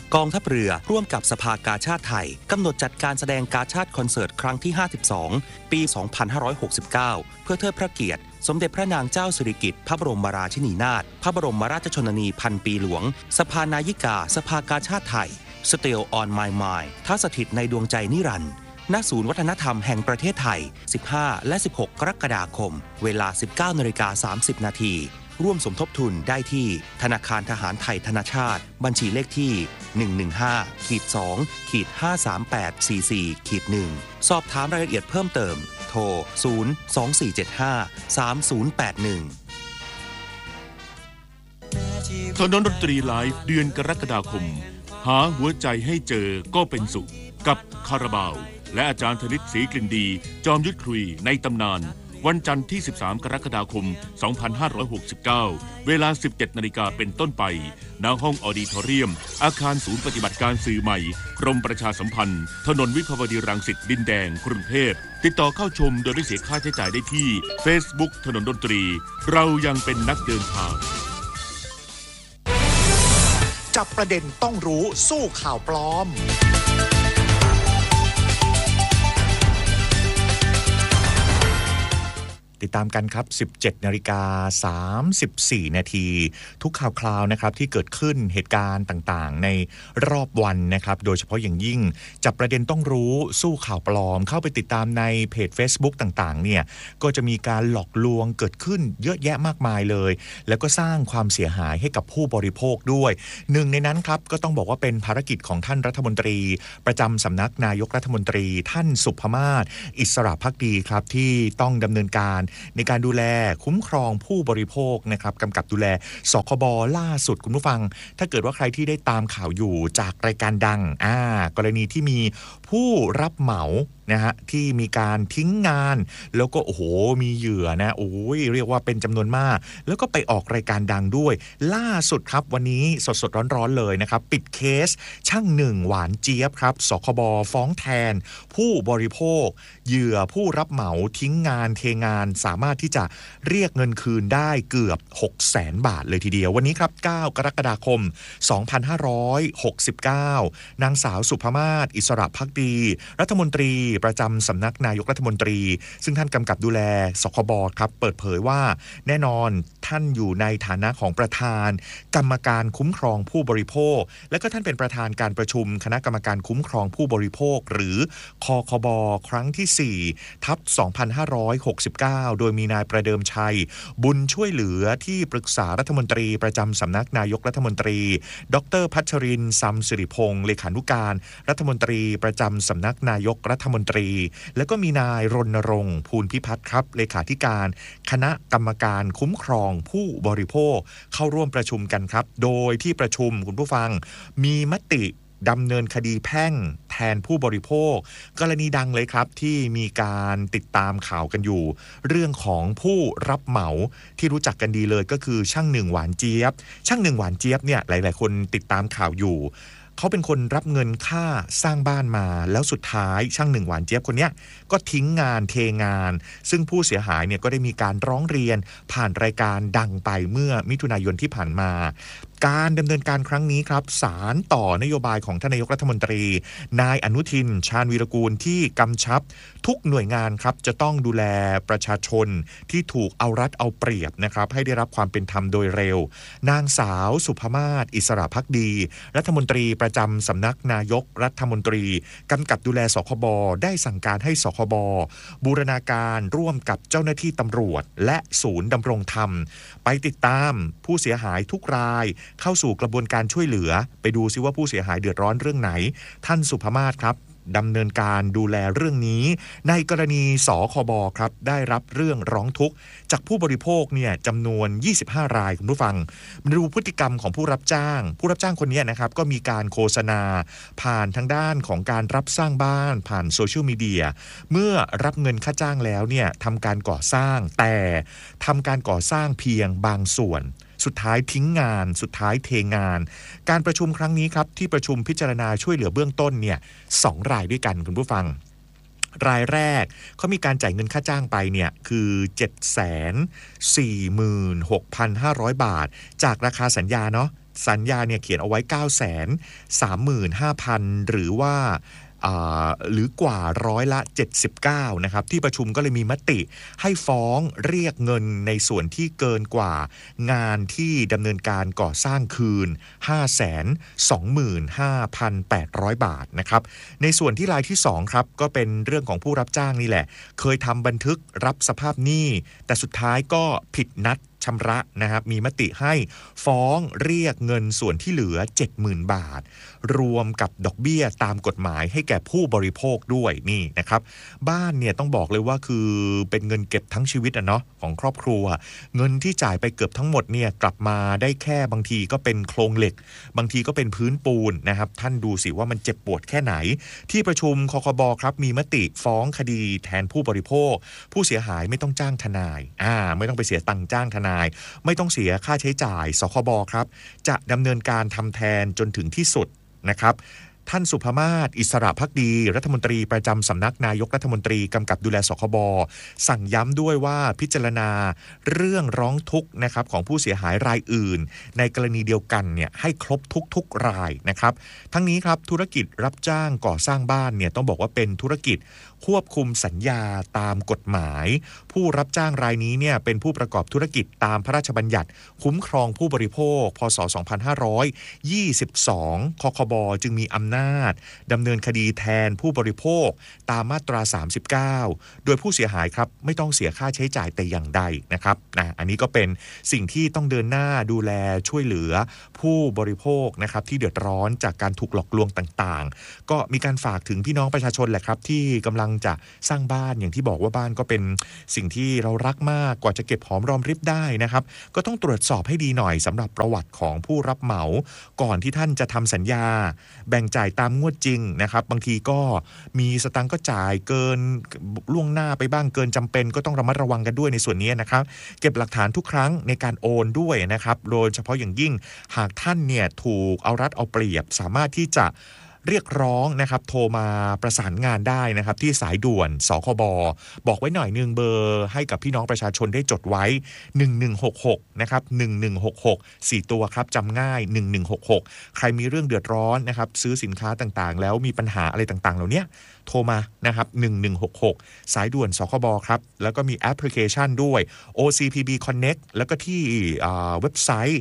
กองทัพเรือร่วมกับสภากาชาดไทยกำหนดจัดการแสดงกาชาดคอนเสิร์ตครั้งที่ 52 ปี 2569 เพื่อเทิดพระเกียรติสมเด็จพระนางเจ้าสิริกิติ์พระบรมราชินีนาถพระบรมราชชนนีพันปีหลวงสภานายิกาสภากาชาดไทย Still on my mind ท่าสถิตในดวงใจนิรันดร์ณศูนย์วัฒนธรรมแห่งประเทศไทย 15 และ 16 กรกฎาคมเวลา 19:30 น.ร่วมสมทบทุนได้ที่ธนาคารทหารไทยธนชาติบัญชีเลขที่ 115-2-53844-1 สอบถามรายละเอียดเพิ่มเติมโทร 024753081 ถนนดนตรีไลฟ์เดือนกรกฎาคมหาหัวใจให้เจอก็เป็นสุขกับคาราบาวและอาจารย์ธนิตศรีกลิ่นดีจอมยุทธคุยในตำนานวันจันทร์ที่ 13 กรกฎาคม 2569 เวลา 17 นาฬิกาเป็นต้นไปณห้องออดิทอเรียมอาคารศูนย์ปฏิบัติการสื่อใหม่กรมประชาสัมพันธ์ถนนวิภาวดีรังสิตดินแดงกรุงเทพติดต่อเข้าชมโดยไม่เสียค่าใช้จ่ายได้ที่ Facebook ถนนดนตรีเรายังเป็นนักเดินทางจับประเด็นต้องรู้สู้ข่าวปลอมติดตามกันครับ 17:34 นาทีทุกข่าวคราวนะครับที่เกิดขึ้นเหตุการณ์ต่างๆในรอบวันนะครับโดยเฉพาะอย่างยิ่งจับประเด็นต้องรู้สู้ข่าวปลอมเข้าไปติดตามในเพจ Facebook ต่างๆเนี่ยก็จะมีการหลอกลวงเกิดขึ้นเยอะแยะมากมายเลยแล้วก็สร้างความเสียหายให้กับผู้บริโภคด้วยหนึ่งในนั้นครับก็ต้องบอกว่าเป็นภารกิจของท่านรัฐมนตรีประจำสำนักนายกรัฐมนตรีท่านสุภมาศอิสระภักดีครับที่ต้องดำเนินการในการดูแลคุ้มครองผู้บริโภคนะครับกำกับดูแลสคบล่าสุดคุณผู้ฟังถ้าเกิดว่าใครที่ได้ตามข่าวอยู่จากรายการดังกรณีที่มีผู้รับเหมานะฮะที่มีการทิ้งงานแล้วก็โอ้โหมีเหยื่อนะโอ้ยเรียกว่าเป็นจำนวนมากแล้วก็ไปออกรายการดังด้วยล่าสุดครับวันนี้สดๆร้อนๆเลยนะครับปิดเคสช่างหนึ่งหวานเจี๊ยบครับสคบฟ้องแทนผู้บริโภคเหยื่อผู้รับเหมาทิ้งงานเทงานสามารถที่จะเรียกเงินคืนได้เกือบ 600,000 บาทเลยทีเดียววันนี้ครับ9 กรกฎาคม 2569นางสาวสุภมาศอิสระภักดีรัฐมนตรีประจำสำนักนายกรัฐมนตรีซึ่งท่านกำกับดูแลสคบครับเปิดเผยว่าแน่นอนท่านอยู่ในฐานะของประธานกรรมการคุ้มครองผู้บริโภคและก็ท่านเป็นประธานการประชุมคณะกรรมการคุ้มครองผู้บริโภคหรือคคบครั้งที่4/2569โดยมีนายประเดิมชัยบุญช่วยเหลือที่ปรึกษารัฐมนตรีประจำสำนักนายกรัฐมนตรีดร.พัชรินทร์ ซัมสิริพงศ์เลขานุการรัฐมนตรีประจำสำนักนายกรัฐมนตรีแล้วก็มีนายรณรงค์ภูลพิพัฒน์ครับเลขาธิการคณะกรรมการคุ้มครองผู้บริโภคเข้าร่วมประชุมกันครับโดยที่ประชุมคุณผู้ฟังมีมติดำเนินคดีแพ่งแทนผู้บริโภคกรณีดังเลยครับที่มีการติดตามข่าวกันอยู่เรื่องของผู้รับเหมาที่รู้จักกันดีเลยก็คือช่างหนึ่งหวานเจี๊ยบช่างหนึ่งหวานเจี๊ยบเนี่ยหลายๆคนติดตามข่าวอยู่เขาเป็นคนรับเงินค่าสร้างบ้านมาแล้วสุดท้ายช่างหนึ่งหวานเจี๊ยบคนนี้ก็ทิ้งงานเทงานซึ่งผู้เสียหายเนี่ยก็ได้มีการร้องเรียนผ่านรายการดังไปเมื่อมิถุนายนที่ผ่านมาการดำเนินการครั้งนี้ครับสารต่อนโยบายของท่านนายกรัฐมนตรีนายอนุทินชาญวีรกูลที่กำชับทุกหน่วยงานครับจะต้องดูแลประชาชนที่ถูกเอารัดเอาเปรียบนะครับให้ได้รับความเป็นธรรมโดยเร็วนางสาวสุภมาศอิสระภักดีรัฐมนตรีประจำสำนักนายกรัฐมนตรีกำกับดูแลสคบได้สั่งการให้สคบบูรณาการร่วมกับเจ้าหน้าที่ตำรวจและศูนย์ดำรงธรรมไปติดตามผู้เสียหายทุกรายเข้าสู่กระบวนการช่วยเหลือไปดูซิว่าผู้เสียหายเดือดร้อนเรื่องไหนท่านสุภมาศครับดำเนินการดูแลเรื่องนี้ในกรณีสคบครับได้รับเรื่องร้องทุกข์จากผู้บริโภคเนี่ยจำนวน25รายคุณผู้ฟังมาดูพฤติกรรมของผู้รับจ้างคนนี้นะครับก็มีการโฆษณาผ่านทางด้านของการรับสร้างบ้านผ่านโซเชียลมีเดียเมื่อรับเงินค่าจ้างแล้วเนี่ยทำการก่อสร้างแต่ทำการก่อสร้างเพียงบางส่วนสุดท้ายทิ้งงานสุดท้ายเทงานการประชุมครั้งนี้ครับที่ประชุมพิจารณาช่วยเหลือเบื้องต้นเนี่ย2รายด้วยกันคุณผู้ฟังรายแรกเขามีการจ่ายเงินค่าจ้างไปเนี่ยคือ 746,500 บาทจากราคาสัญญาเนาะสัญญาเนี่ยเขียนเอาไว้ 935,000 หรือว่าหรือกว่า79%นะครับที่ประชุมก็เลยมีมติให้ฟ้องเรียกเงินในส่วนที่เกินกว่างานที่ดำเนินการก่อสร้างคืน 525,800 บาทนะครับในส่วนที่รายที่2ครับก็เป็นเรื่องของผู้รับจ้างนี่แหละเคยทำบันทึกรับสภาพหนี้แต่สุดท้ายก็ผิดนัดชำระนะครับมีมติให้ฟ้องเรียกเงินส่วนที่เหลือ 70,000 บาทรวมกับดอกเบี้ยตามกฎหมายให้แก่ผู้บริโภคด้วยนี่นะครับบ้านเนี่ยต้องบอกเลยว่าคือเป็นเงินเก็บทั้งชีวิตเนาะของครอบครัวเงินที่จ่ายไปเกือบทั้งหมดเนี่ยกลับมาได้แค่บางทีก็เป็นโครงเหล็กบางทีก็เป็นพื้นปูนนะครับท่านดูสิว่ามันเจ็บปวดแค่ไหนที่ประชุมคคบครับมีมติฟ้องคดีแทนผู้บริโภคผู้เสียหายไม่ต้องจ้างทนายไม่ต้องไปเสียตังค์จ้างทนายไม่ต้องเสียค่าใช้จ่ายสคบครับจะดำเนินการทำแทนจนถึงที่สุดนะครับท่านสุภมาศอิสระภักดีรัฐมนตรีประจำสำนักนายกรัฐมนตรีกำกับดูแลสคบสั่งย้ำด้วยว่าพิจารณาเรื่องร้องทุกข์นะครับของผู้เสียหายรายอื่นในกรณีเดียวกันเนี่ยให้ครบทุกรายนะครับทั้งนี้ครับธุรกิจรับจ้างก่อสร้างบ้านเนี่ยต้องบอกว่าเป็นธุรกิจควบคุมสัญญาตามกฎหมายผู้รับจ้างรายนี้เนี่ยเป็นผู้ประกอบธุรกิจตามพระราชบัญญัติคุ้มครองผู้บริโภคพ.ศ. 2522 คคบ.จึงมีอำนาจดำเนินคดีแทนผู้บริโภคตามมาตรา 39 โดยผู้เสียหายครับไม่ต้องเสียค่าใช้จ่ายแต่อย่างใดนะครับอันนี้ก็เป็นสิ่งที่ต้องเดินหน้าดูแลช่วยเหลือผู้บริโภคนะครับที่เดือดร้อนจากการถูกหลอกลวงต่างๆก็มีการฝากถึงพี่น้องประชาชนแหละครับที่กำลังจะสร้างบ้านอย่างที่บอกว่าบ้านก็เป็นสิ่งที่เรารักมากกว่าจะเก็บหอมรอมริบได้นะครับก็ต้องตรวจสอบให้ดีหน่อยสำหรับประวัติของผู้รับเหมาก่อนที่ท่านจะทำสัญญาแบ่งจ่ายตามงวดจริงนะครับบางทีก็มีสตังค์ก็จ่ายเกินล่วงหน้าไปบ้างเกินจำเป็นก็ต้องระมัดระวังกันด้วยในส่วนนี้นะครับเก็บหลักฐานทุกครั้งในการโอนด้วยนะครับโดยเฉพาะอย่างยิ่งหากท่านเนี่ยถูกเอารัดเอาเปรียบสามารถที่จะเรียกร้องนะครับโทรมาประสานงานได้นะครับที่สายด่วนสคบบอกไว้หน่อยนึงเบอร์ให้กับพี่น้องประชาชนได้จดไว้1166นะครับ1166 4ตัวครับจำง่าย1166ใครมีเรื่องเดือดร้อนนะครับซื้อสินค้าต่างๆแล้วมีปัญหาอะไรต่างๆเหล่านี้โทรมานะครับ1166สายด่วนสคบครับแล้วก็มีแอปพลิเคชันด้วย OCPB Connect แล้วก็ที่เว็บไซต์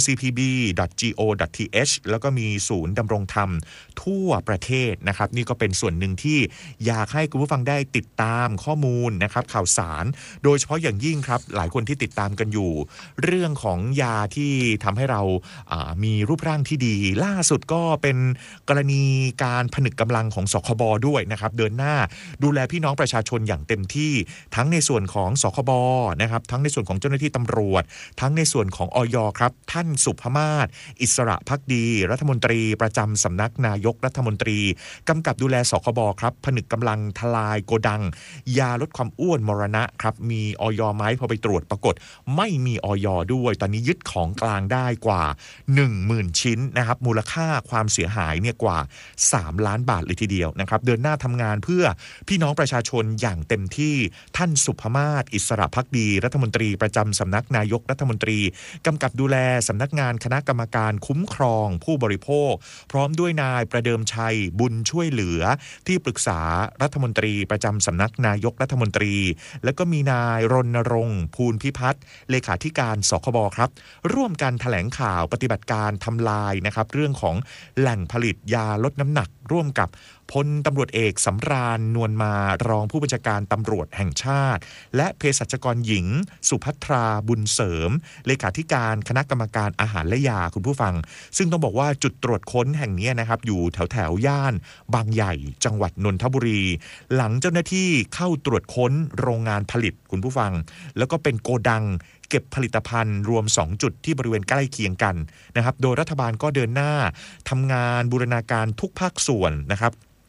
ocpb.go.th แล้วก็มีศูนย์ดำรงธรรมทั่วประเทศนะครับนี่ก็เป็นส่วนหนึ่งที่อยากให้คุณผู้ฟังได้ติดตามข้อมูลนะครับข่าวสารโดยเฉพาะอย่างยิ่งครับหลายคนที่ติดตามกันอยู่เรื่องของยาที่ทำให้เรามีรูปร่างที่ดีล่าสุดก็เป็นกรณีการผนึกกำลังของสคบด้วยนะครับเดินหน้าดูแลพี่น้องประชาชนอย่างเต็มที่ทั้งในส่วนของสคบนะครับทั้งในส่วนของเจ้าหน้าที่ตำรวจทั้งในส่วนของอย.ครับท่านสุภมาศอิสระภักดีรัฐมนตรีประจำสำนักนายกรัฐมนตรีกำกับดูแลสคบครับผนึกกำลังทลายโกดังยาลดความอ้วนมรณะครับมีอย.ไหมพอไปตรวจปรากฏไม่มีอย.ด้วยตอนนี้ยึดของกลางได้กว่า 10,000 ชิ้นนะครับมูลค่าความเสียหายเนี่ยกว่า3 ล้านบาทเลยทีเดียวนะครับเดินหน้าทำงานเพื่อพี่น้องประชาชนอย่างเต็มที่ท่านสุภมาศอิสระภักดีรัฐมนตรีประจำสำนักนายกรัฐมนตรีกำกับดูแลสำนักงานคณะกรรมการคุ้มครองผู้บริโภคพร้อมด้วยนายประเดิมชัยบุญช่วยเหลือที่ปรึกษารัฐมนตรีประจำสำนักนายกรัฐมนตรีแล้วก็มีนายรณรงค์ภูลพิพัฒน์เลขาธิการสคบครับร่วมกันแถลงข่าวปฏิบัติการทำลายนะครับเรื่องของแหล่งผลิตยาลดน้ำหนักร่วมกับพลตำรวจเอกสำราญนวลมารองผู้บัญชาการตำรวจแห่งชาติและเภสัชกรหญิงสุภัทราบุญเสริมเลขาธิการคณะกรรมการอาหารและยาคุณผู้ฟังซึ่งต้องบอกว่าจุดตรวจค้นแห่งนี้นะครับอยู่แถวย่านบางใหญ่จังหวัดนนทบุรีหลังเจ้าหน้าที่เข้าตรวจค้นโรงงานผลิตคุณผู้ฟังแล้วก็เป็นโกดังเก็บผลิตภัณฑ์รวม2จุดที่บริเวณใกล้เคียงกันนะครับโดยรัฐบาลก็เดินหน้าทำงานบูรณาการทุกภาคส่วนนะครับ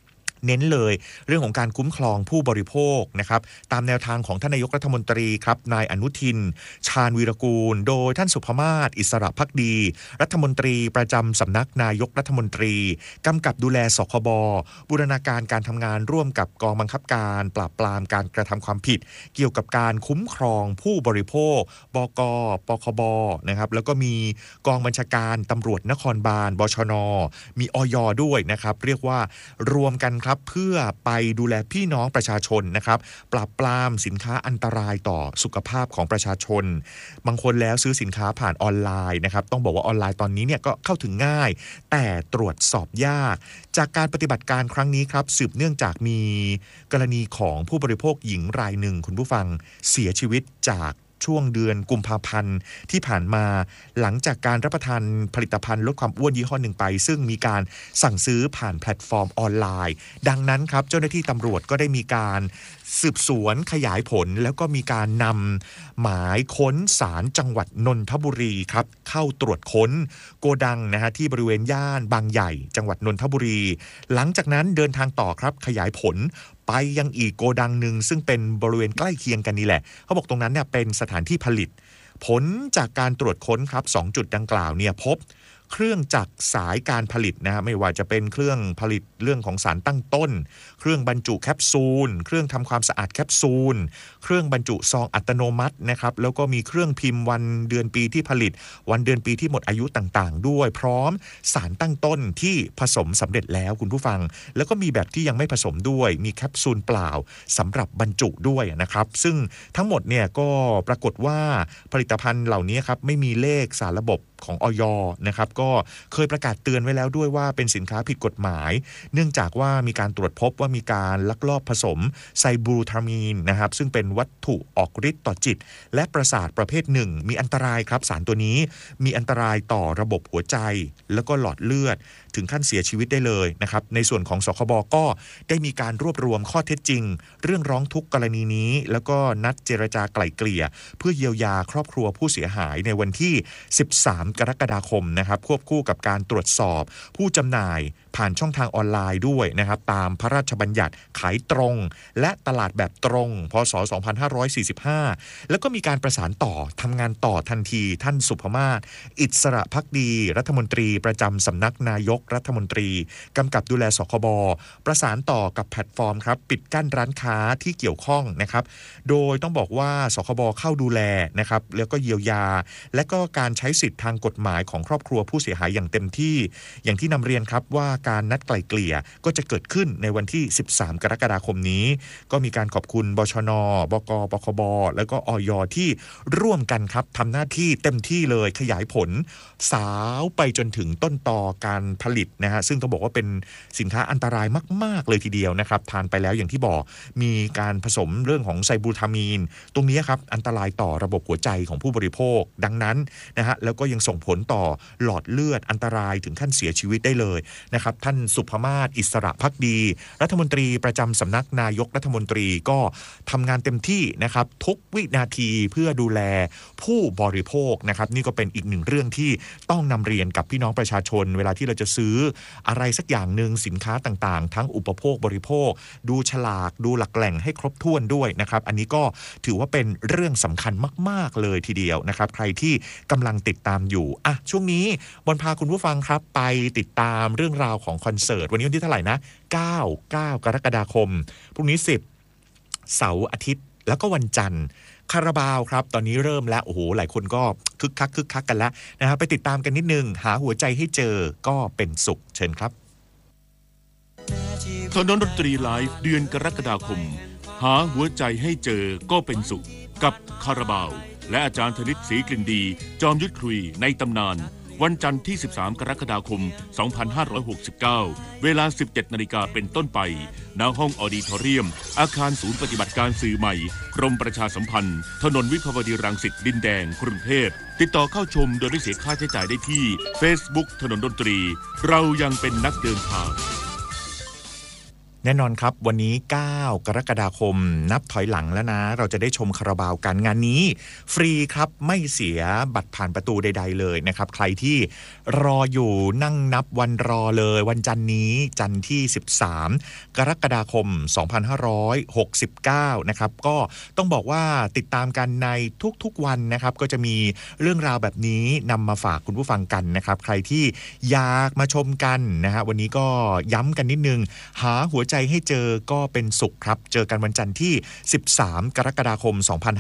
เน้นเลยเรื่องของการคุ้มครองผู้บริโภคนะครับตามแนวทางของท่านนายกรัฐมนตรีครับนายอนุทินชาญวีรกูลโดยท่านสุภมาศอิสระภักดีรัฐมนตรีประจำสำนักนายกรัฐมนตรีกำกับดูแลสคบบูรณาการการทำงานร่วมกับกองบังคับการปราบปรามการกระทำความผิดเกี่ยวกับการคุ้มครองผู้บริโภคบก.ปคบนะครับแล้วก็มีกองบัญชาการตำรวจนครบาลบชน.มีอย.ด้วยนะครับเรียกว่ารวมกันครับเพื่อไปดูแลพี่น้องประชาชนนะครับปราบปรามสินค้าอันตรายต่อสุขภาพของประชาชนบางคนแล้วซื้อสินค้าผ่านออนไลน์นะครับต้องบอกว่าออนไลน์ตอนนี้เนี่ยก็เข้าถึงง่ายแต่ตรวจสอบยากจากการปฏิบัติการครั้งนี้ครับสืบเนื่องจากมีกรณีของผู้บริโภคหญิงรายหนึ่งคุณผู้ฟังเสียชีวิตจากช่วงเดือนกุมภาพันธ์ที่ผ่านมาหลังจากการรับประทานผลิตภัณฑ์ลดความอ้วนยี่ห้อหนึ่งไปซึ่งมีการสั่งซื้อผ่านแพลตฟอร์มออนไลน์ดังนั้นครับเจ้าหน้าที่ตำรวจก็ได้มีการสืบสวนขยายผลแล้วก็มีการนำหมายค้นศาลจังหวัดนนทบุรีครับเข้าตรวจค้นโกดังนะฮะที่บริเวณย่านบางใหญ่จังหวัดนนทบุรีหลังจากนั้นเดินทางต่อครับขยายผลไปยังอีกโกดังหนึ่งซึ่งเป็นบริเวณใกล้เคียงกันนี่แหละเขาบอกตรงนั้นเนี่ยเป็นสถานที่ผลิตผลจากการตรวจค้นครับ2จุดดังกล่าวเนี่ยพบเครื่องจักรสายการผลิตนะฮะไม่ว่าจะเป็นเครื่องผลิตเรื่องของสารตั้งต้นเครื่องบรรจุแคปซูลเครื่องทำความสะอาดแคปซูลเครื่องบรรจุซองอัตโนมัตินะครับแล้วก็มีเครื่องพิมพ์วันเดือนปีที่ผลิตวันเดือนปีที่หมดอายุต่างๆด้วยพร้อมสารตั้งต้นที่ผสมสำเร็จแล้วคุณผู้ฟังแล้วก็มีแบบที่ยังไม่ผสมด้วยมีแคปซูลเปล่าสำหรับบรรจุด้วยนะครับซึ่งทั้งหมดเนี่ยก็ปรากฏว่าผลิตภัณฑ์เหล่านี้ครับไม่มีเลขสารระบบของอย.นะครับก็เคยประกาศเตือนไว้แล้วด้วยว่าเป็นสินค้าผิดกฎหมายเนื่องจากว่ามีการตรวจพบว่ามีการลักลอบผสมไซบูทามีนนะครับซึ่งเป็นวัตถุออกฤทธิ์ต่อจิตและประสาทประเภทหนึ่งมีอันตรายครับสารตัวนี้มีอันตรายต่อระบบหัวใจแล้วก็หลอดเลือดถึงขั้นเสียชีวิตได้เลยนะครับในส่วนของสคบก็ได้มีการรวบรวมข้อเท็จจริงเรื่องร้องทุกข์กรณีนี้แล้วก็นัดเจรจาไกล่เกลี่ยเพื่อเยียวยาครอบครัวผู้เสียหายในวันที่13กรกฎาคมนะครับควบคู่กับการตรวจสอบผู้จำหน่ายผ่านช่องทางออนไลน์ด้วยนะครับตามพระราชบัญญัติขายตรงและตลาดแบบตรงพ.ศ. 2545แล้วก็มีการประสานต่อทำงานต่อทันทีท่านสุภมาศอิสระภักดีรัฐมนตรีประจำสำนักนายกรัฐมนตรีกำกับดูแลสคบประสานต่อกับแพลตฟอร์มครับปิดกั้นร้านค้าที่เกี่ยวข้องนะครับโดยต้องบอกว่าสคบเข้าดูแลนะครับแล้วก็เยียวยาและก็การใช้สิทธิทางกฎหมายของครอบครัวผู้เสียหายอย่างเต็มที่อย่างที่นำเรียนครับว่าการนัดไกล่เกลี่ยก็จะเกิดขึ้นในวันที่13กรกฎาคมนี้ก็มีการขอบคุณบชน.บก.ปคบแล้วก็อย.ที่ร่วมกันครับทำหน้าที่เต็มที่เลยขยายผลสาวไปจนถึงต้นตอการผลิตนะฮะซึ่งต้องบอกว่าเป็นสินค้าอันตรายมากๆเลยทีเดียวนะครับทานไปแล้วอย่างที่บอกมีการผสมเรื่องของไซบูทามีนตรงนี้ครับอันตรายต่อระบบหัวใจของผู้บริโภคดังนั้นนะฮะแล้วก็ยังส่งผลต่อหลอดเลือดอันตรายถึงขั้นเสียชีวิตได้เลยนะครับท่านสุภมาศอิสระภักดีรัฐมนตรีประจำสำนักนายกรัฐมนตรีก็ทำงานเต็มที่นะครับทุกวินาทีเพื่อดูแลผู้บริโภคนะครับนี่ก็เป็นอีกหนึ่งเรื่องที่ต้องนำเรียนกับพี่น้องประชาชนเวลาที่เราจะซื้ออะไรสักอย่างหนึ่งสินค้าต่างๆทั้งอุปโภคบริโภคดูฉลากดูหลักแหล่งให้ครบถ้วนด้วยนะครับอันนี้ก็ถือว่าเป็นเรื่องสำคัญมากๆเลยทีเดียวนะครับใครที่กำลังติดตามอยู่ช่วงนี้บอลพาคุณผู้ฟังครับไปติดตามเรื่องราวของคอนเสิร์ตวันนี้วันที่เท่าไหร่นะ9กรกฎาคมพรุ่งนี้10เสาร์อาทิตย์แล้วก็วันจันทร์คาราบาวครับตอนนี้เริ่มแล้วโอ้โหหลายคนก็คึกคักกันแล้วนะครับไปติดตามกันนิดนึงหาหัวใจให้เจอก็เป็นสุขเชิญครับถนนดนตรีไลฟ์เดือนกรกฎาคมหาหัวใจให้เจอก็เป็นสุขกับคาราบาวและอาจารย์ธนิตศรีกลิ่นดีจอมยุทธคุยในตำนานวันจันทร์ที่13กรกฎาคม2569เวลา 17 นาฬิกาเป็นต้นไปณห้องออดิทอเรียมอาคารศูนย์ปฏิบัติการสื่อใหม่กรมประชาสัมพันธ์ถนนวิภาวดีรังสิตดินแดงกรุงเทพติดต่อเข้าชมโดยไม่เสียค่าใช้จ่ายได้ที่ Facebook ถนนดนตรีเรายังเป็นนักเดินทางแน่นอนครับวันนี้9กรกฎาคมนับถอยหลังแล้วนะเราจะได้ชมคาราบาวกันงานนี้ฟรีครับไม่เสียบัตรผ่านประตูใดๆเลยนะครับใครที่รออยู่นั่งนับวันรอเลยวันจันทร์นี้จันทร์ที่13กรกฎาคม2569นะครับก็ต้องบอกว่าติดตามกันในทุกๆวันนะครับก็จะมีเรื่องราวแบบนี้นำมาฝากคุณผู้ฟังกันนะครับใครที่อยากมาชมกันนะฮะวันนี้ก็ย้ำกันนิดนึงหาหัวใจให้เจอก็เป็นสุขครับเจอกันวันจันทร์ที่13กรกฎาคม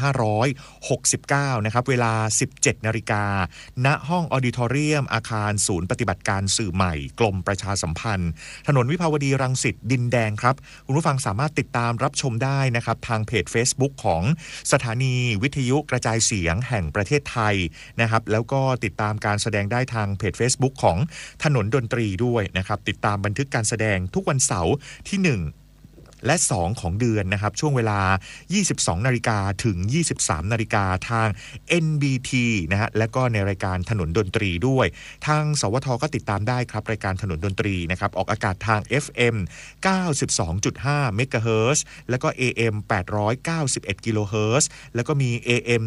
2569นะครับเวลา 17:00 น.ณห้องออดิทอเรียมอาคารศูนย์ปฏิบัติการสื่อใหม่กรมประชาสัมพันธ์ถนนวิภาวดีรังสิตดินแดงครับคุณผู้ฟังสามารถติดตามรับชมได้นะครับทางเพจ Facebook ของสถานีวิทยุกระจายเสียงแห่งประเทศไทยนะครับแล้วก็ติดตามการแสดงได้ทางเพจ Facebook ของถนนดนตรีด้วยนะครับติดตามบันทึกการแสดงทุกวันเสาร์ที่1และ2ของเดือนนะครับช่วงเวลา 22:00 น.ถึง 23:00 น.ทาง NBT นะฮะและก็ในรายการถนนดนตรีด้วยทางสวทก็ติดตามได้ครับรายการถนนดนตรีนะครับออกอากาศทาง FM 92.5 เมกะเฮิรตซ์แล้วก็ AM 891 กิโลเฮิรตซ์แล้วก็มี AM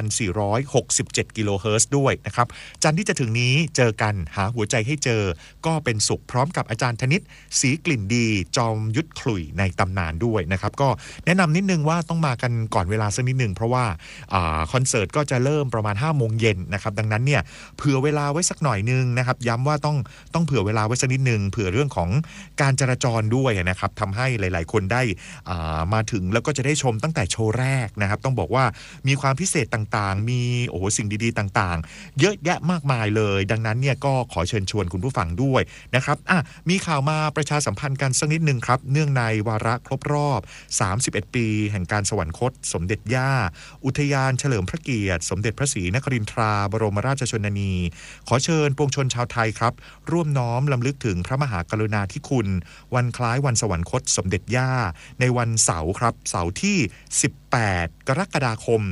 1467 กิโลเฮิรตซ์ด้วยนะครับจันทร์ที่จะถึงนี้เจอกันหาหัวใจให้เจอก็เป็นสุขพร้อมกับอาจารย์ธนิตศรีกลิ่นดีจอมยุทธขลุ่ยในตำนานด้วยนะครับก็แนะนำนิดนึงว่าต้องมากันก่อนเวลาสักนิดนึงเพราะว่าคอนเสิร์ตก็จะเริ่มประมาณ 5 โมงเย็นนะครับดังนั้นเนี่ยเผื่อเวลาไว้สักหน่อยนึงนะครับย้ำว่าต้องเผื่อเวลาไว้สักนิดนึงเผื่อเรื่องของการจราจรด้วยนะครับทำให้หลายๆคนได้มาถึงแล้วก็จะได้ชมตั้งแต่โชว์แรกนะครับต้องบอกว่ามีความพิเศษต่างๆมีสิ่งดีๆต่างๆเยอะแยะมากมายเลยดังนั้นเนี่ยก็ขอเชิญชวนคุณผู้ฟังด้วยนะครับมีข่าวมาประชาสัมพันธ์กันสักนิดนึงครับเนื่องในวาระครบรอบ31 ปีแห่งการสวรรคตสมเด็จย่าอุทยานเฉลิมพระเกียรติสมเด็จพระศรีนครินทราบรมราชชนนีขอเชิญปวงชนชาวไทยครับร่วมน้อมรำลึกถึงพระมหากรุณาธิคุณวันคล้ายวันสวรรคตสมเด็จย่าในวันเสาร์ครับเสาร์ที่18กรกฎาคม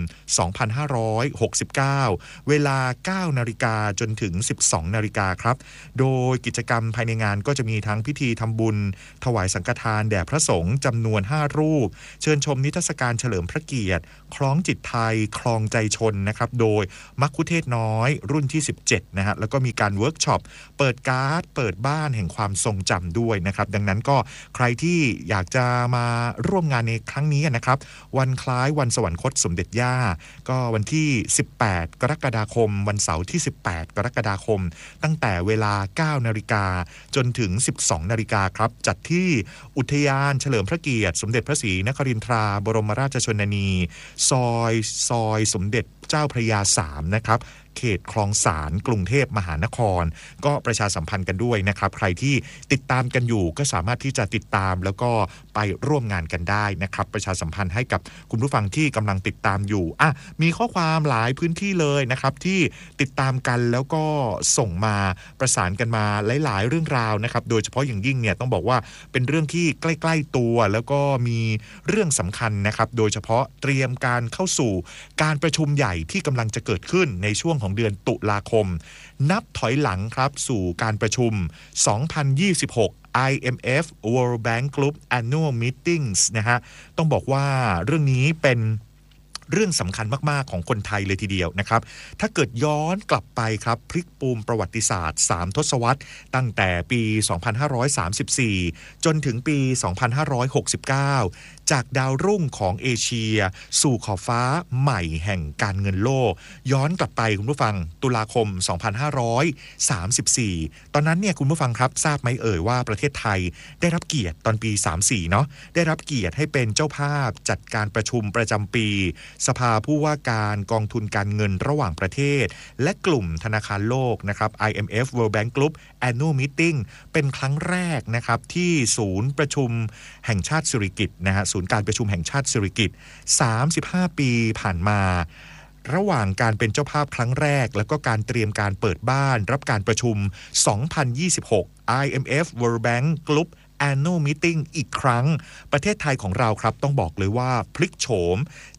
2569เวลา 9:00 น.จนถึง 12:00 น.ครับโดยกิจกรรมภายในงานก็จะมีทั้งพิธีทำบุญถวายสังฆทานแด่พระสงฆ์จำนวน5รูปเชิญชมนิทรรศการเฉลิมพระเกียรติคล้องจิตไทยคลองใจชนนะครับโดยมัคคุเทศก์น้อยรุ่นที่17นะฮะแล้วก็มีการเวิร์กช็อปเปิดการ์ดเปิดบ้านแห่งความทรงจำด้วยนะครับดังนั้นก็ใครที่อยากจะมาร่วมงานในครั้งนี้นะครับวันคล้ายวันสวรรคตสมเด็จย่าก็วันที่18กรกฎาคมวันเสาร์ที่18กรกฎาคมตั้งแต่เวลา 9:00 น.จนถึง 12:00 น.ครับจัดที่อุทยานเฉลิมพระเกียรติสมเด็จพระศรีนครินทราบรมราชชนนีซอยสมเด็จเจ้าพระยา3นะครับเขตคลองสานกรุงเทพมหานครก็ประชาสัมพันธ์กันด้วยนะครับใครที่ติดตามกันอยู่ก็สามารถที่จะติดตามแล้วก็ไปร่วมงานกันได้นะครับประชาสัมพันธ์ให้กับคุณผู้ฟังที่กำลังติดตามอยู่มีข้อความหลายพื้นที่เลยนะครับที่ติดตามกันแล้วก็ส่งมาประสานกันมาหลายๆเรื่องราวนะครับโดยเฉพาะอย่างยิ่งเนี่ยต้องบอกว่าเป็นเรื่องที่ใกล้ๆตัวแล้วก็มีเรื่องสำคัญนะครับโดยเฉพาะเตรียมการเข้าสู่การประชุมใหญ่ที่กำลังจะเกิดขึ้นในช่วงของเดือนตุลาคมนับถอยหลังครับสู่การประชุม 2026 IMF World Bank Group Annual Meetings นะฮะต้องบอกว่าเรื่องนี้เป็นเรื่องสำคัญมากๆของคนไทยเลยทีเดียวนะครับถ้าเกิดย้อนกลับไปครับพลิกปูมประวัติศาสตร์3ทศวรรษตั้งแต่ปี 2534 จนถึงปี 2569 จากดาวรุ่งของเอเชียสู่ขอบฟ้าใหม่แห่งการเงินโลกย้อนกลับไปคุณผู้ฟังตุลาคม 2534 ตอนนั้นเนี่ยคุณผู้ฟังครับทราบไหมเอ่ยว่าประเทศไทยได้รับเกียรติตอนปี 34 เนาะได้รับเกียรติให้เป็นเจ้าภาพจัดการประชุมประจำปีสภาผู้ว่าการกองทุนการเงินระหว่างประเทศและกลุ่มธนาคารโลกนะครับ IMF World Bank Group Annual Meeting เป็นครั้งแรกนะครับที่ศูนย์ประชุมแห่งชาติสิริกิติ์นะฮะศูนย์การประชุมแห่งชาติสิริกิติ์35 ปีผ่านมาระหว่างการเป็นเจ้าภาพครั้งแรกแล้วก็การเตรียมการเปิดบ้านรับการประชุม 2026 IMF World Bank Group Annual Meeting อีกครั้งประเทศไทยของเราครับต้องบอกเลยว่าพลิกโฉม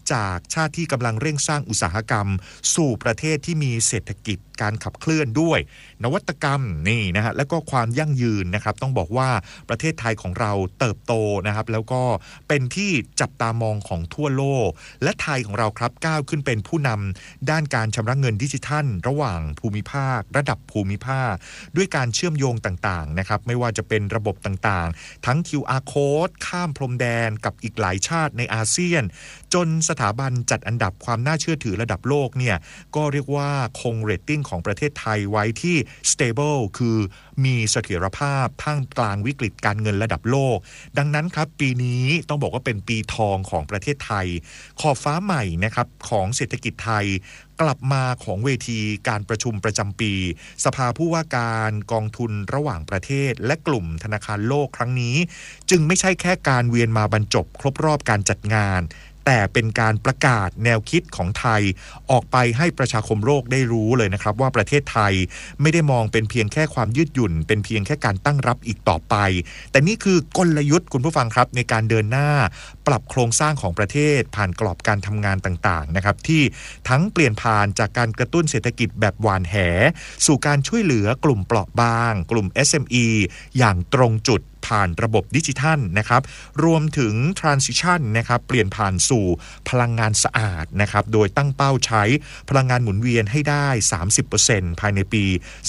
จากชาติที่กำลังเร่งสร้างอุตสาหกรรมสู่ประเทศที่มีเศรษฐกิจการขับเคลื่อนด้วยนวัตกรรมนี่นะฮะแล้วก็ความยั่งยืนนะครับต้องบอกว่าประเทศไทยของเราเติบโตนะครับแล้วก็เป็นที่จับตามองของทั่วโลกและไทยของเราครับก้าวขึ้นเป็นผู้นำด้านการชำระเงินดิจิทัลระหว่างภูมิภาคระดับภูมิภาคด้วยการเชื่อมโยงต่างๆนะครับไม่ว่าจะเป็นระบบต่างๆทั้ง QR Code ข้ามพรมแดนกับอีกหลายชาติในอาเซียนจนสถาบันจัดอันดับความน่าเชื่อถือระดับโลกเนี่ยก็เรียกว่าคงเรตติ้งของประเทศไทยไว้ที่ stable คือมีเสถียรภาพท่ามกลางวิกฤตการเงินระดับโลกดังนั้นครับปีนี้ต้องบอกว่าเป็นปีทองของประเทศไทยขอบฟ้าใหม่นะครับของเศรษฐกิจไทยกลับมาของเวทีการประชุมประจำปีสภาผู้ว่าการกองทุนระหว่างประเทศและกลุ่มธนาคารโลกครั้งนี้จึงไม่ใช่แค่การเวียนมาบรรจบครบรอบการจัดงานแต่เป็นการประกาศแนวคิดของไทยออกไปให้ประชาคมโลกได้รู้เลยนะครับว่าประเทศไทยไม่ได้มองเป็นเพียงแค่ความยืดหยุ่นเป็นเพียงแค่การตั้งรับอีกต่อไปแต่นี่คือกลยุทธ์คุณผู้ฟังครับในการเดินหน้าปรับโครงสร้างของประเทศผ่านกรอบการทำงานต่างๆนะครับที่ทั้งเปลี่ยนผ่านจากการกระตุ้นเศรษฐกิจแบบหวานแหสู่การช่วยเหลือกลุ่มเปราะบางกลุ่ม SME อย่างตรงจุดผ่านระบบดิจิทัลนะครับรวมถึง transition นะครับเปลี่ยนผ่านสู่พลังงานสะอาดนะครับโดยตั้งเป้าใช้พลังงานหมุนเวียนให้ได้ 30% ภายในปี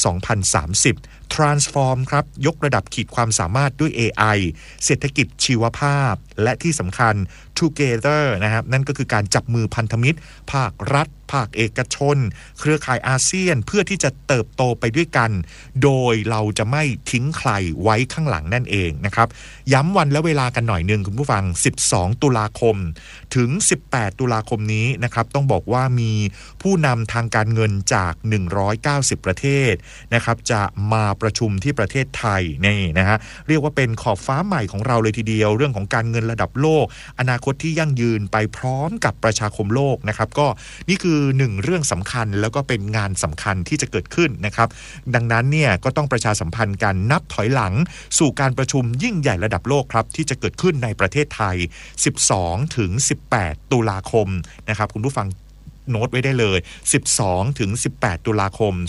2030 transform ครับยกระดับขีดความสามารถด้วย AI เศรษฐกิจชีวภาพและที่สำคัญ together นะครับนั่นก็คือการจับมือพันธมิตรภาครัฐภาคเอกชนเครือข่ายอาเซียนเพื่อที่จะเติบโตไปด้วยกันโดยเราจะไม่ทิ้งใครไว้ข้างหลังนั่นเองนะครับย้ำวันและเวลากันหน่อยนึงคุณผู้ฟัง12ตุลาคมถึง18ตุลาคมนี้นะครับต้องบอกว่ามีผู้นำทางการเงินจาก190ประเทศนะครับจะมาประชุมที่ประเทศไทยนี่นะฮะเรียกว่าเป็นขอบฟ้าใหม่ของเราเลยทีเดียวเรื่องของการเงินระดับโลกอนาคตที่ยั่งยืนไปพร้อมกับประชาคมโลกนะครับก็นี่คือหนึ่งเรื่องสำคัญแล้วก็เป็นงานสำคัญที่จะเกิดขึ้นนะครับดังนั้นเนี่ยก็ต้องประชาสัมพันธ์กันนับถอยหลังสู่การประชุมยิ่งใหญ่ระดับโลกครับที่จะเกิดขึ้นในประเทศไทย12ถึง18ตุลาคมนะครับคุณผู้ฟังโน้ตไว้ได้เลย12ถึง18ตุลาคม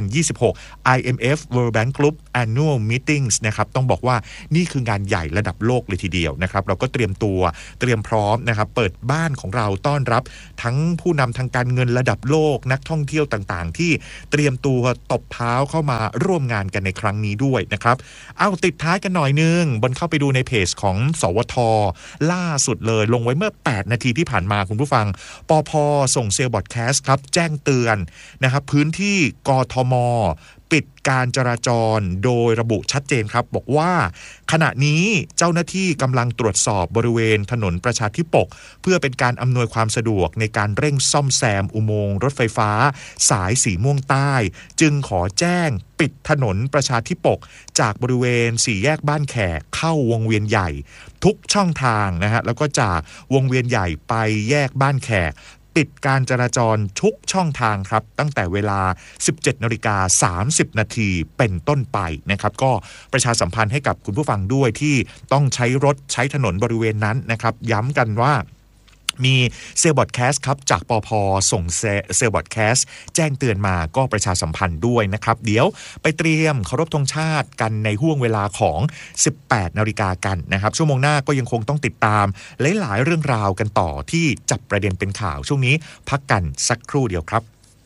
2026 IMF World Bank Group Annual Meetings นะครับต้องบอกว่านี่คืองานใหญ่ระดับโลกเลยทีเดียวนะครับเราก็เตรียมพร้อมนะครับเปิดบ้านของเราต้อนรับทั้งผู้นำทางการเงินระดับโลกนักท่องเที่ยวต่างๆที่เตรียมตัวตบเท้าเข้ามาร่วมงานกันในครั้งนี้ด้วยนะครับเอาติดท้ายกันหน่อยนึงบนเข้าไปดูในเพจของสวทล่าสุดเลยลงไว้เมื่อ8นาทีที่ผ่านมาคุณผู้ฟังปภ.ส่งเซลล์บอดแคสต์ครับแจ้งเตือนนะครับพื้นที่กทม.ปิดการจราจรโดยระบุชัดเจนครับบอกว่าขณะนี้เจ้าหน้าที่กำลังตรวจสอบบริเวณถนนประชาธิปกเพื่อเป็นการอำนวยความสะดวกในการเร่งซ่อมแซมอุโมงค์รถไฟฟ้าสายสีม่วงใต้จึงขอแจ้งปิดถนนประชาธิปกจากบริเวณ4แยกบ้านแขกเข้าวงเวียนใหญ่ทุกช่องทางนะฮะแล้วก็จากวงเวียนใหญ่ไปแยกบ้านแขกปิดการจราจรทุกช่องทางครับตั้งแต่เวลา 17:30 น.เป็นต้นไปนะครับก็ประชาสัมพันธ์ให้กับคุณผู้ฟังด้วยที่ต้องใช้รถใช้ถนนบริเวณนั้นนะครับย้ำกันว่ามีเซลล์บอดแคสต์ครับจากปภ.ส่งเซลล์บอดแคสต์แจ้งเตือนมาก็ประชาสัมพันธ์ด้วยนะครับเดี๋ยวไปเตรียมเคารพธงชาติกันในห่วงเวลาของ 18 นาฬิกากันนะครับชั่วโมงหน้าก็ยังคงต้องติดตามหลายๆเรื่องราวกันต่อที่จับประเด็นเป็นข่าวช่วงนี้พักกันสักครู่เดียวครับ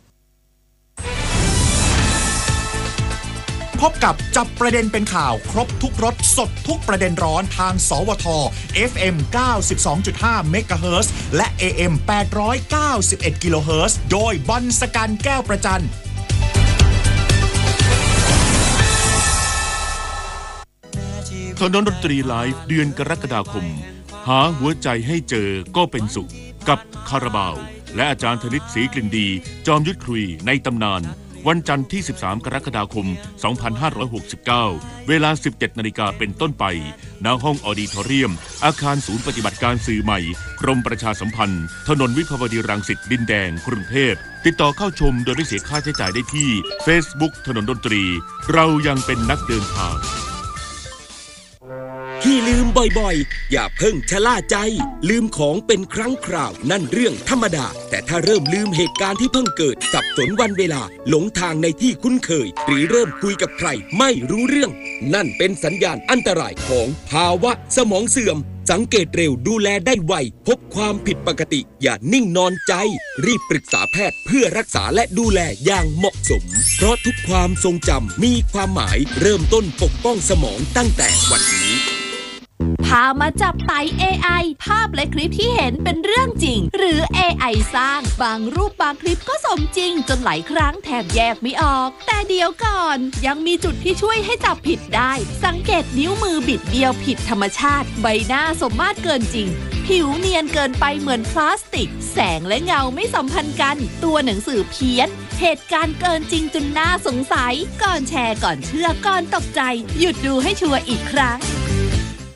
พบกับจับประเด็นเป็นข่าวครบทุกรสสดทุกประเด็นร้อนทางสวท FM 92.5 MHz และ AM 891 kHz โดยบอลสกันแก้วประจันถนนดนตรีไลฟ์เดือนกรกฎาคมหาหัวใจให้เจอก็เป็นสุขกับคาราบาวและอาจารย์ธนิตศรีกลิ่นดีจอมยุทธคุยในตำนานวันจันทร์ที่13กรกฎาคม2569เวลา 17 นาฬิกาเป็นต้นไปณห้องออดิทอเรียมอาคารศูนย์ปฏิบัติการสื่อใหม่กรมประชาสัมพันธ์ถนนวิภาวดีรังสิตดินแดงกรุงเทพติดต่อเข้าชมโดยไม่เสียค่าใช้จ่ายได้ที่ Facebook ถนนดนตรีเรายังเป็นนักเดินทางฮีลือลืมบ่อยๆอย่าเพิ่งชะล่าใจลืมของเป็นครั้งคราวนั่นเรื่องธรรมดาแต่ถ้าเริ่มลืมเหตุการณ์ที่เพิ่งเกิดสับสนวันเวลาหลงทางในที่คุ้นเคยหรือเริ่มคุยกับใครไม่รู้เรื่องนั่นเป็นสัญญาณอันตรายของภาวะสมองเสื่อมสังเกตเร็วดูแลได้ไวพบความผิดปกติอย่านิ่งนอนใจรีบปรึกษาแพทย์เพื่อรักษาและดูแลอย่างเหมาะสมเพราะทุกความทรงจำมีความหมายเริ่มต้นปกป้องสมองตั้งแต่วันนี้พามาจับไต่ AI ภาพและคลิปที่เห็นเป็นเรื่องจริงหรือ AI สร้างบางรูปบางคลิปก็สมจริงจนหลายครั้งแทบแยกไม่ออกแต่เดี๋ยวก่อนยังมีจุดที่ช่วยให้จับผิดได้สังเกตนิ้วมือบิดเบี้ยวผิดธรรมชาติใบหน้าสมมาตรเกินจริงผิวเนียนเกินไปเหมือนพลาสติกแสงและเงาไม่สัมพันธ์กันตัวหนังสือเพี้ยนเหตุการณ์เกินจริงจนน่าสงสัยก่อนแชร์ก่อนเชื่อก่อนตกใจหยุดดูให้ชัวร์อีกครั้ง